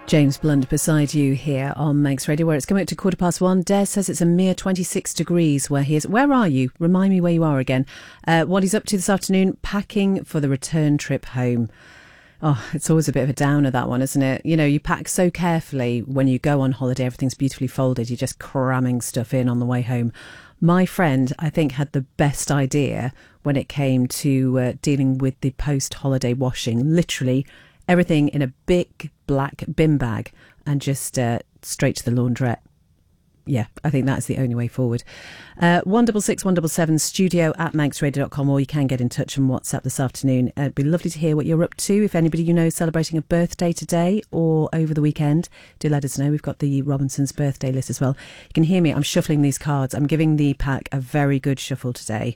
James Blunt beside you here on Manx Radio, where it's coming up to 1:15. Des says it's a mere 26 degrees where he is. Where are you? Remind me where you are again. What he's up to this afternoon, packing for the return trip home. Oh, it's always a bit of a downer, that one, isn't it? You know, you pack so carefully when you go on holiday, everything's beautifully folded, you're just cramming stuff in on the way home. My friend, I think, had the best idea when it came to dealing with the post-holiday washing. Literally everything in a big black bin bag and just straight to the laundrette. Yeah, I think that's the only way forward. 166 177 studio at manxradio.com, or you can get in touch and WhatsApp this afternoon. It'd be lovely to hear what you're up to. If anybody you know is celebrating a birthday today or over the weekend, do let us know. We've got the Robinson's birthday list as well. You can hear me, I'm shuffling these cards. I'm giving the pack a very good shuffle today.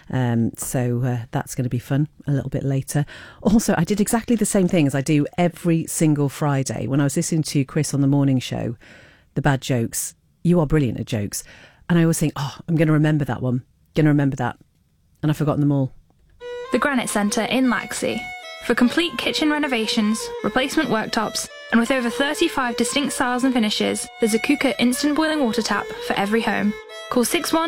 So that's going to be fun a little bit later. Also, I did exactly the same thing as I do every single Friday when I was listening to Chris on the morning show, the bad jokes. You are brilliant at jokes. And I always think, I'm going to remember that one. Going to remember that. And I've forgotten them all. The Granite Centre in Laxey. For complete kitchen renovations, replacement worktops, and with over 35 distinct styles and finishes, there's a Kuka instant boiling water tap for every home. Call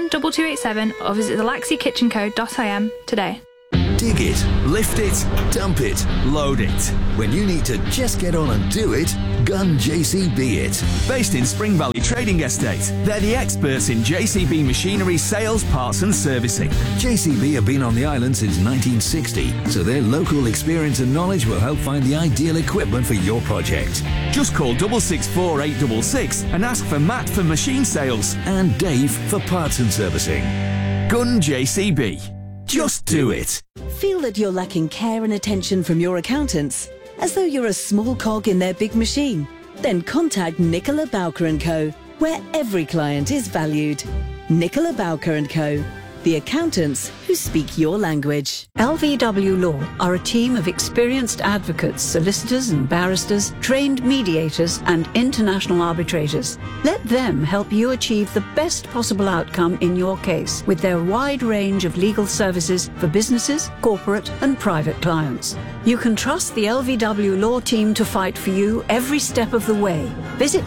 612287 or visit thelaxeykitchenco.im today. Dig it, lift it, dump it, load it. When you need to just get on and do it, Gun JCB it. Based in Spring Valley Trading Estate, they're the experts in JCB machinery sales, parts and servicing. JCB have been on the island since 1960, so their local experience and knowledge will help find the ideal equipment for your project. Just call 664 866 and ask for Matt for machine sales and Dave for parts and servicing. Gun JCB. Just do it. Feel that you're lacking care and attention from your accountants, as though you're a small cog in their big machine? Then contact Nicola Bowker & Co, where every client is valued. Nicola Bowker & Co, the accountants who speak your language. LVW Law are a team of experienced advocates, solicitors and barristers, trained mediators and international arbitrators. Let them help you achieve the best possible outcome in your case with their wide range of legal services for businesses, corporate and private clients. You can trust the LVW Law team to fight for you every step of the way. Visit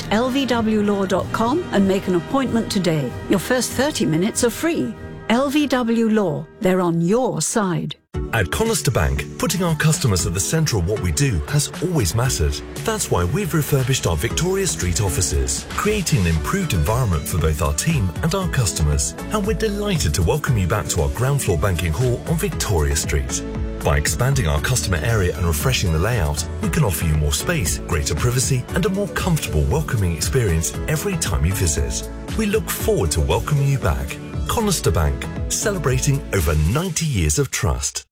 lvwlaw.com and make an appointment today. Your first 30 minutes are free. LVW Law, they're on your side. At Conister Bank, putting our customers at the centre of what we do has always mattered. That's why we've refurbished our Victoria Street offices, creating an improved environment for both our team and our customers. And we're delighted to welcome you back to our ground floor banking hall on Victoria Street. By expanding our customer area and refreshing the layout, we can offer you more space, greater privacy and a more comfortable, welcoming experience every time you visit. We look forward to welcoming you back. Conister Bank, celebrating over 90 years of trust.